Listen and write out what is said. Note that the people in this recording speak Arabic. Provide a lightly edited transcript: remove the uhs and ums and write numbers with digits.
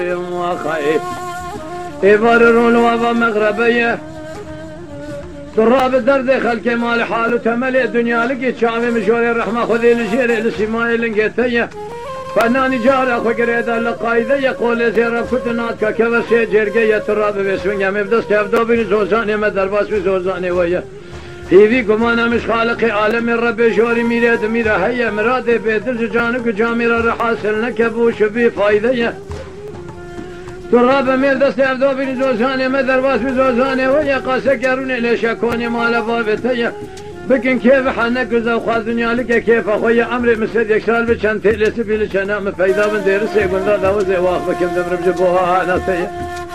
وخيف يبررون وابا مغربيه تراب الدرد خلق مال حال وتملي الدنيا لقيت شعبي مشوري الرحمة خذي لجيري لسماي لنقيتيه فناني جاري اخو قريدا لقايده يقول زيرا كتناتك كبسي جرقية تراب بسوين يمي بدست يبدو بني زوزاني مدرباس بزوزاني ويا هيفي قمانا مش خالقي عالم ربي شوري ميراد ميرا هيا مرادي بيدل جانك جاميرا رحاسل نكبوش بي فايدة تراب ميل دست يبدو بني زوزاني مدرباس بزوزاني ويا قاسا قروني ليش اكوني مال بابتيا بكن كيف حنك وخاذ دنيا لك كيف اخويا عمري مسد يكسال بشان تلس بيلش انا مفيدا من دير سيقول لا وزي واخ بكم دمر بجبوها ناسيه